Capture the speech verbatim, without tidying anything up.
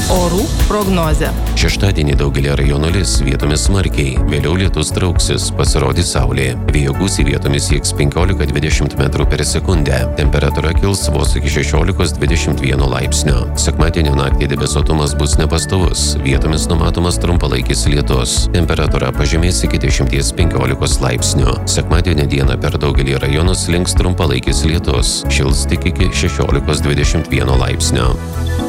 Orų prognozė. Šeštadienį daugelį rajonų lis, vietomis smarkiai, vėliau lietus trauksis, pasirodys saulė. Vėjo gūsiai vietomis sieks penkiolika dvidešimt metrų per sekundę. Temperatūra kils vos iki šešiolikos dvidešimt vieno laipsnio. Sekmadienio naktį debesuotumas bus nepastovus, vietomis numatomas trumpalaikis lietus. Temperatūra pažemės iki dešimties penkiolikos laipsnių. Sekmadienio dieną per daugelį rajonų slinks trumpalaikis lietus, šils tik iki šešiolikos dvidešimt vieno laipsnio.